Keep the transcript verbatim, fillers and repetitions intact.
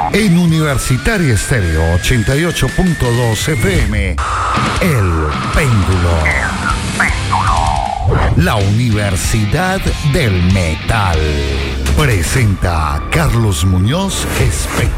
En Universitaria Estéreo ochenta y ocho punto dos F M, El Péndulo. La Universidad del Metal presenta a Carlos Muñoz Espectáculo.